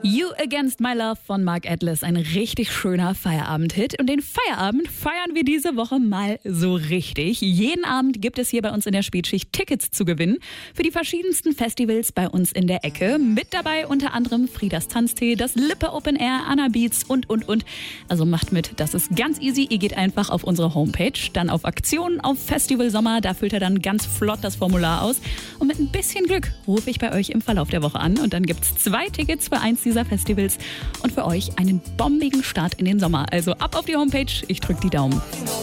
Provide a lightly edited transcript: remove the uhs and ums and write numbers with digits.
You Against My Love von Mark Atlas, ein richtig schöner Feierabend-Hit. Und den Feierabend feiern wir diese Woche mal so richtig. Jeden Abend gibt es hier bei uns in der Spätschicht Tickets zu gewinnen für die verschiedensten Festivals bei uns in der Ecke. Mit dabei unter anderem Friedas Tanztee, das Lippe Open Air, Anna Beats und. Also macht mit, das ist ganz easy. Ihr geht einfach auf unsere Homepage, dann auf Aktionen, auf Festival Sommer. Da füllt ihr dann ganz flott das Formular aus. Und mit ein bisschen Glück rufe ich bei euch im Verlauf der Woche an. Und dann gibt's 2 Tickets für eins dieser Festivals und für euch einen bombigen Start in den Sommer. Also ab auf die Homepage, ich drück die Daumen.